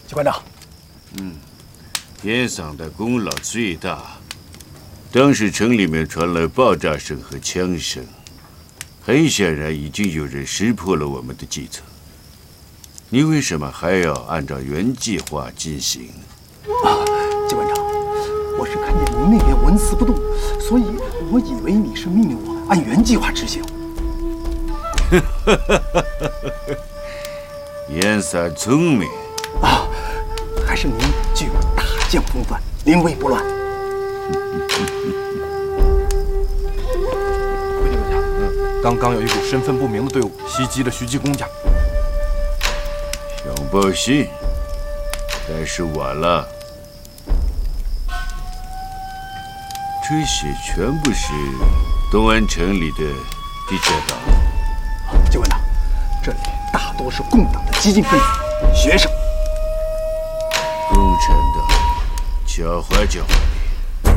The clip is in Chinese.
机关长， 天桑的功劳最大。当时城里面传来爆炸声和枪声，很显然已经有人识破了我们的计策。你为什么还要按照原计划进行？ 机关长，我是看见您那边纹丝不动，所以我以为你是命令我按原计划执行。 严三聪明还是您具有大将风范，临危不乱。 回禀家，刚刚有一股身份不明的队伍袭击了徐继公家。 想报信，但是晚了。这些全部是东安城里的地下党。 机关长，这里大多是共党的激进分子、学生。 共产党狡猾狡猾的。